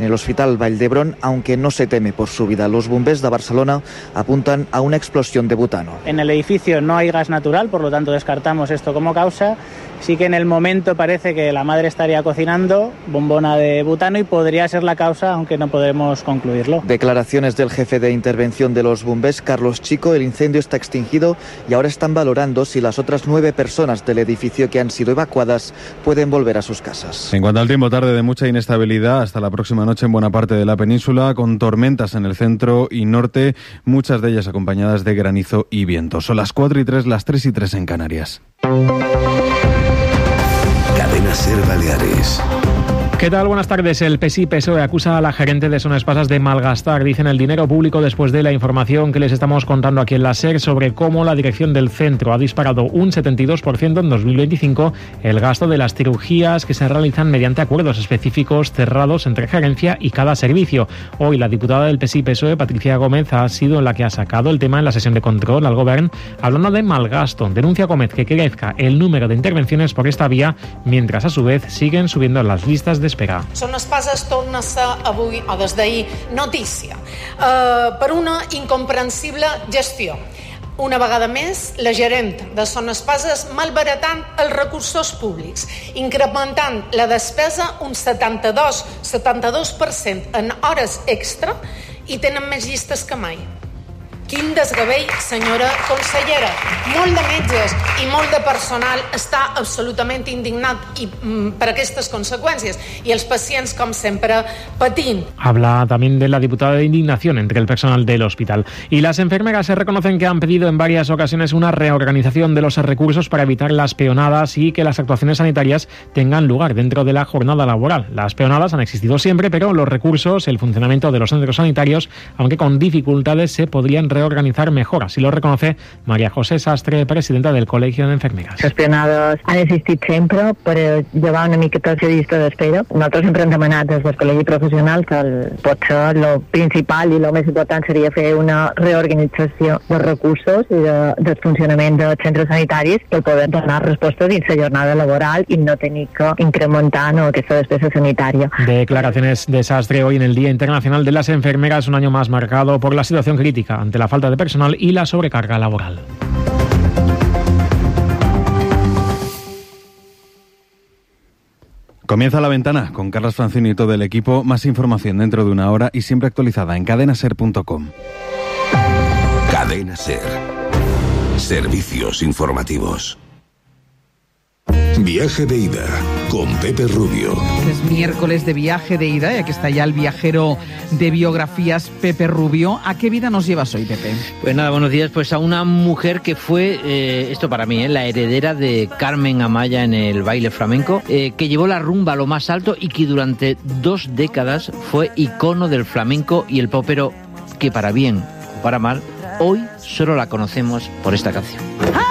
en el Hospital Vall d'Hebron, aunque no se teme por su vida. Los bombers de Barcelona apuntan a una explosión de butano. En el edificio no hay gas natural, por lo tanto descartamos esto como causa. Sí que en el momento parece que la madre estaría cocinando bombona de butano y podría ser la causa, aunque no podremos concluirlo. Declaraciones del jefe de intervención de los bombers, Carlos Chico. El incendio está extinguido y ahora están valorando si las otras 9 personas del edificio que han sido evacuadas pueden volver a sus casas. En cuanto al tiempo, tarde de mucha inestabilidad hasta la próxima noche en buena parte de la península, con tormentas en el centro y norte, muchas de ellas acompañadas de granizo y viento. Son las 4:03, las 3:03 en Canarias. Cadena SER Baleares. ¿Qué tal? Buenas tardes. El PSI-PSOE acusa a la gerente de Son Espasas de malgastar, dicen, el dinero público después de la información que les estamos contando aquí en la SER sobre cómo la dirección del centro ha disparado un 72% en 2025 el gasto de las cirugías que se realizan mediante acuerdos específicos cerrados entre gerencia y cada servicio. Hoy la diputada del PSI-PSOE, Patricia Gómez, ha sido la que ha sacado el tema en la sesión de control al Govern, hablando de malgasto. Denuncia Gómez que crezca el número de intervenciones por esta vía, mientras a su vez siguen subiendo las listas de espera. Son Espasas torna a ser avui, o des d'ahir, notícia per una incomprensible gestió. Una vegada més, la gerent de Son Espasas malbaratant els recursos públics, incrementant la despesa un 72% en hores extra i tenen més llistes que mai. Quin desgavell, senyora consellera. Molt de metges i molt de personal està absolutament indignat per aquestes conseqüències i els pacients, com sempre, patint. Habla también de la diputada de indignación entre el personal del hospital. Y las enfermeras se reconocen que han pedido en varias ocasiones una reorganización de los recursos para evitar las peonadas y que las actuaciones sanitarias tengan lugar dentro de la jornada laboral. Las peonadas han existido siempre, pero los recursos, el funcionamiento de los centros sanitarios, aunque con dificultades, se podrían reorganizar mejor. Así lo reconoce María José Sastre, presidenta del Colegio de Enfermeras. Les peonades han existit sempre per llevar una miqueta la llista d'espera. Nosaltres sempre hem demanat des del Col·legi Professional que potser el principal i el més important seria fer una reorganització dels recursos i del funcionament dels centres sanitaris per poder donar respostes dins la jornada laboral i no tenir que incrementar aquesta despesa sanitària. Declaraciones de Sastre hoy en el Día Internacional de las Enfermeras, un año más marcado por la situación crítica ante la falta de personal y la sobrecarga laboral. Comienza La Ventana con Carlos Francini y todo el equipo. Más información dentro de una hora y siempre actualizada en cadenaser.com. Cadena SER. Servicios informativos. Viaje de ida con Pepe Rubio. Es miércoles de viaje de ida y aquí está ya el viajero de biografías, Pepe Rubio. ¿A qué vida nos llevas hoy, Pepe? Pues nada, buenos días. Pues a una mujer que fue, esto para mí, la heredera de Carmen Amaya en el baile flamenco, que llevó la rumba a lo más alto y que durante 2 décadas fue icono del flamenco y el popero, que para bien o para mal, hoy solo la conocemos por esta canción.